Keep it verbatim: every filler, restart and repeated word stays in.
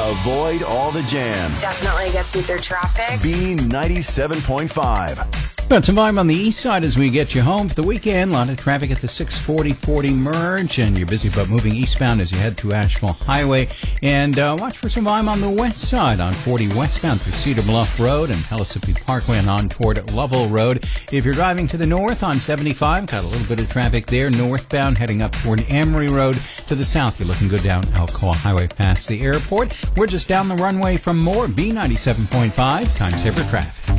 Avoid all the jams. Definitely gets you through traffic. B ninety-seven point five. Got some volume on the east side as we get you home for the weekend. A lot of traffic at the six forty forty merge, and you're busy but moving eastbound as you head through Asheville Highway. And uh, watch for some volume on the west side on forty westbound through Cedar Bluff Road and Pellissippi Parkway and on toward Lovell Road. If you're driving to the north on seventy-five, got a little bit of traffic there. Northbound heading up toward Amory Road. To the south, you're looking good down Alcoa Highway past the airport. We're just down the runway from Moore. B ninety-seven point five, time saver traffic.